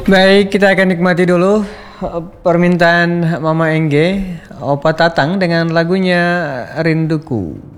Baik, kita akan nikmati dulu permintaan Mama Engge, Opa Tatang dengan lagunya Rinduku.